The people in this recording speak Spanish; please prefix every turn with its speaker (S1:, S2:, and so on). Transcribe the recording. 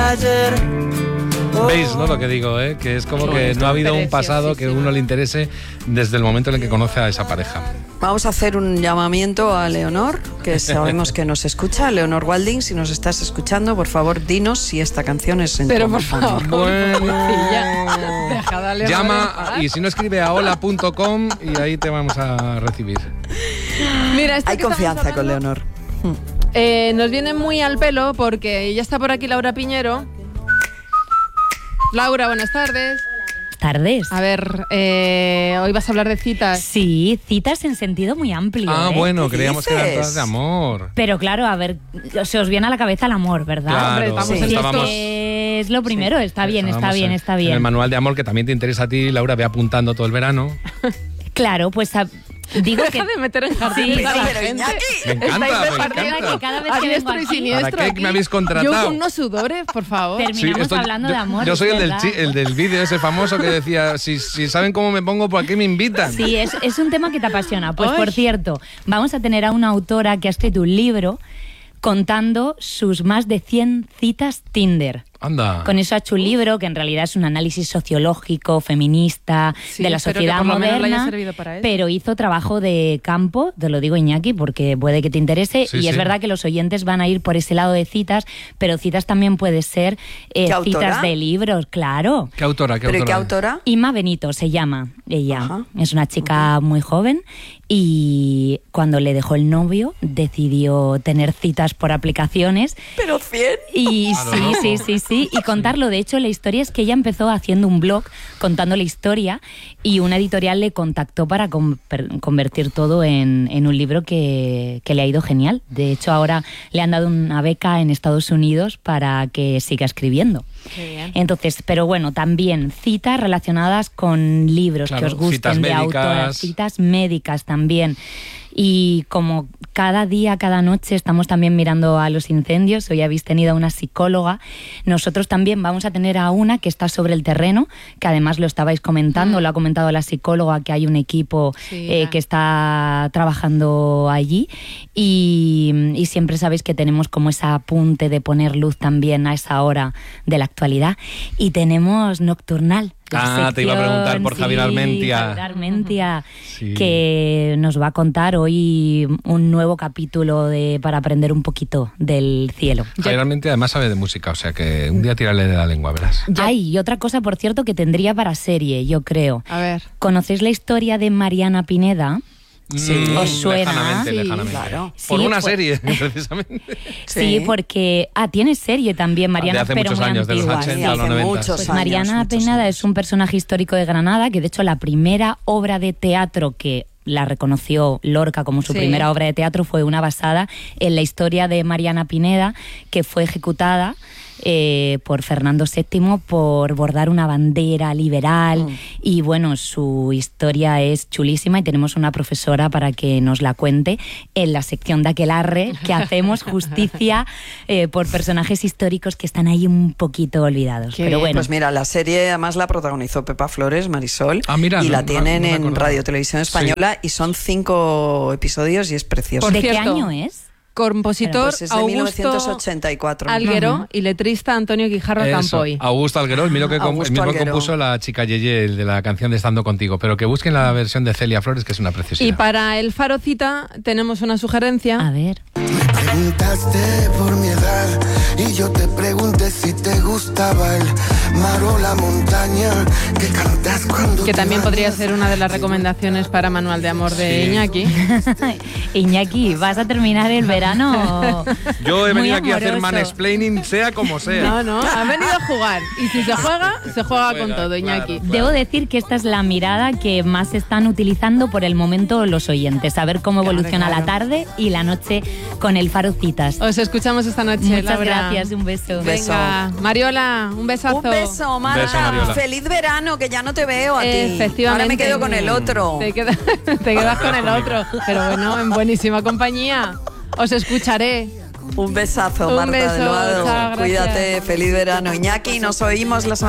S1: ayer.
S2: ¿Veis, no, lo que digo, que es como que no ha habido un pasado que a uno le interese desde el momento en el que conoce a esa pareja?
S3: Vamos a hacer un llamamiento a Leonor, que sabemos que nos escucha. Leonor Walding, si nos estás escuchando, por favor, dinos si esta canción es en
S4: Pero
S3: tu
S4: por favor,
S2: bueno, llama y si no escribe a hola.com y ahí te vamos a recibir.
S4: Mira,
S3: hay confianza con Leonor.
S4: Nos viene muy al pelo porque ya está por aquí Laura Piñero. Laura, buenas tardes.
S5: Tardes.
S4: A ver, hoy vas a hablar de citas.
S5: Sí, citas en sentido muy amplio.
S2: Bueno, creíamos que eran todas de amor.
S5: Pero claro, a ver, se os viene a la cabeza el amor, ¿verdad?
S2: Claro,
S4: Hombre,
S2: estábamos...
S5: Es lo primero, está bien.
S2: En el manual de amor que también te interesa a ti, Laura, ve apuntando todo el verano.
S5: Claro, pues... Digo
S4: Deja de meter en jardín
S3: Sí,
S4: a la
S3: pero
S4: gente.
S2: Me encanta,
S4: Estáis
S2: me encanta.
S5: Que cada vez
S4: a
S5: que
S4: diestro
S5: vengo
S4: y
S5: aquí,
S4: siniestro.
S2: ¿Para qué
S4: aquí.
S2: me habéis contratado?
S4: Yo con unos sudores, por favor.
S5: terminamos hablando de amor.
S2: Yo soy
S5: ¿verdad?
S2: el del vídeo ese famoso que decía, si saben cómo me pongo, ¿por qué me invitan?
S5: Sí, es un tema que te apasiona. Pues
S4: Ay.
S5: por cierto, vamos a tener a una autora que ha escrito un libro contando sus más de 100 citas Tinder.
S2: Anda.
S5: Con eso ha hecho un libro que en realidad es un análisis sociológico, feminista,
S4: Sí,
S5: de la
S4: espero
S5: sociedad
S4: que por lo menos le haya
S5: moderna,
S4: servido para eso.
S5: pero hizo trabajo de campo, te lo digo Iñaki, porque puede que te interese,
S2: Sí,
S5: y es
S2: sí.
S5: verdad que los oyentes van a ir por ese lado de citas, pero citas también puede ser
S3: ¿Qué autora?
S5: citas de libros, claro.
S2: ¿Qué autora?
S3: ¿Pero qué autora?
S5: Inma Benito se llama ella.
S3: Ajá.
S5: Es una chica muy joven y cuando le dejó el novio decidió tener citas por aplicaciones.
S3: Pero 100.
S5: Y
S2: Claro.
S5: sí. Y contarlo. De hecho, la historia es que ella empezó haciendo un blog contando la historia y una editorial le contactó para convertir todo en un libro que le ha ido genial. De hecho, ahora le han dado una beca en Estados Unidos para que siga escribiendo.
S4: Qué bien.
S5: Entonces, pero bueno, también citas relacionadas con libros
S2: Claro,
S5: que os gusten
S2: citas
S5: de
S2: médicas.
S5: autoras, citas médicas también. Y como cada día, cada noche estamos también mirando a los incendios, hoy habéis tenido a una psicóloga, nosotros también vamos a tener a una que está sobre el terreno, que además lo estabais comentando, lo ha comentado la psicóloga, que hay un equipo
S4: Sí,
S5: que está trabajando allí y siempre sabéis que tenemos como ese apunte de poner luz también a esa hora de la actualidad. Y tenemos Nocturnal. La
S2: Te iba a preguntar por Javier Armentia.
S5: Javier Armentia,
S2: Sí.
S5: que nos va a contar hoy un nuevo capítulo para aprender un poquito del cielo.
S2: Generalmente además sabe de música, o sea que un día tírale de la lengua, verás.
S5: Ay, y otra cosa, por cierto, que tendría para serie, yo creo.
S4: A ver.
S5: ¿Conocéis la historia de Mariana Pineda?
S3: Sí.
S5: ¿Os suena?
S2: Lejanamente,
S4: Sí,
S2: lejanamente.
S3: claro.
S2: Por
S5: Sí,
S2: una
S5: pues-
S2: serie, precisamente.
S5: Sí, porque... tiene serie también, Mariana,
S2: de hace
S5: pero
S2: muchos
S5: muy
S2: años, de los
S5: antigua.
S2: 80 a los
S3: hace
S2: 90.
S3: muchos
S5: Pues
S3: años,
S5: Mariana
S3: muchos
S5: Pineda
S3: años.
S5: es un personaje histórico de Granada, que de hecho la primera obra de teatro que la reconoció Lorca como su
S4: Sí.
S5: primera obra de teatro fue una basada en la historia de Mariana Pineda, que fue ejecutada por Fernando VII por bordar una bandera liberal. Y bueno, su historia es chulísima y tenemos una profesora para que nos la cuente en la sección de Aquelarre, que hacemos justicia por personajes históricos que están ahí un poquito olvidados.
S4: Qué
S5: Pero
S4: bien.
S5: bueno,
S3: Pues mira, la serie además la protagonizó Pepa Flores, Marisol,
S2: Mira,
S3: y
S2: no-
S3: la tienen
S2: no me
S3: en
S2: acordaba.
S3: Radio Televisión Española y son 5 episodios y es precioso.
S4: Por
S5: ¿de qué
S4: cierto,
S5: año es?
S4: Compositor
S3: Pues es de
S4: Augusto
S3: 1984.
S4: Alguero y letrista Antonio Guijarro
S2: Eso,
S4: Campoy.
S2: Augusto Alguero, el mismo que
S3: Augusto
S2: el mismo
S3: Alguero.
S2: compuso la chica Yeye, el de la canción de Estando Contigo, pero que busquen la versión de Celia Flores, que es una preciosidad.
S4: Y para el Faro Cita tenemos una sugerencia.
S5: A ver.
S1: Preguntaste por mi edad y yo te pregunté si te gustaba el mar o la montaña que cantas cuando
S4: Que
S1: te
S4: también podría
S1: bañas.
S4: ser una de las recomendaciones para Manual de Amor de
S2: Sí.
S4: Iñaki.
S5: Iñaki, ¿vas a terminar el verano?
S2: Yo he
S5: muy
S2: venido aquí a hacer
S5: amoroso?
S2: mansplaining, sea como sea.
S4: No, ha venido a jugar. Y si se juega
S2: Juega,
S4: con todo, Iñaki.
S2: claro.
S5: Debo decir que esta es la mirada que más están utilizando por el momento los oyentes, a ver cómo evoluciona
S4: claro.
S5: la tarde y la noche con el Faro Citas.
S4: Os escuchamos esta noche,
S5: Muchas
S4: Laura.
S5: gracias, un beso.
S4: Venga, Mariola, un besazo.
S3: Un beso, Marta.
S2: Beso, Mariola.
S3: Feliz verano, que ya no te veo a ti.
S4: Efectivamente.
S3: Ahora me quedo con el otro.
S4: Te quedas con el otro. Pero bueno, en buenísima compañía. Os escucharé.
S3: Un besazo,
S4: Un
S3: Marta
S4: beso,
S3: del Vado.
S4: chao, gracias.
S3: Cuídate, feliz verano. Iñaki, nos oímos la semana